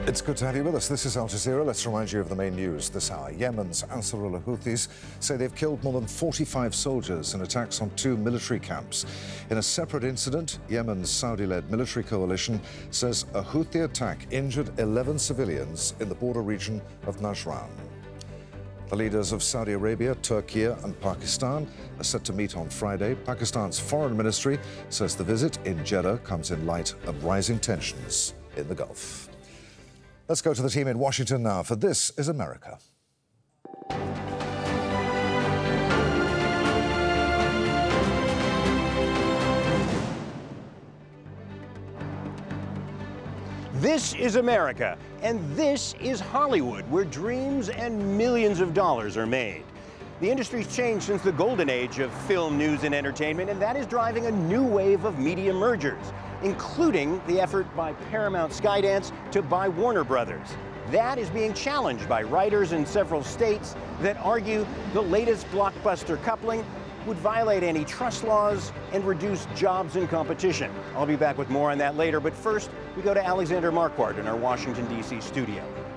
It's good to have you with us. This is Al Jazeera. Let's remind you of the main news this hour. Yemen's Ansarullah Houthis say they've killed more than 45 soldiers in attacks on 2 military camps. In a separate incident, Yemen's Saudi-led military coalition says a Houthi attack injured 11 civilians in the border region of Najran. The leaders of Saudi Arabia, Turkey and Pakistan are set to meet on Friday. Pakistan's foreign ministry says the visit in Jeddah comes in light of rising tensions in the Gulf. Let's go to the team in Washington now, for This is America. This is America, and this is Hollywood, where dreams and millions of dollars are made. The industry's changed since the golden age of film, news, and entertainment, and that is driving a new wave of media mergers, including the effort by Paramount Skydance to buy Warner Brothers. That is being challenged by writers in several states that argue the latest blockbuster coupling would violate antitrust laws and reduce jobs and competition. I'll be back with more on that later, but first, we go to Alexander Marquardt in our Washington, D.C. studio.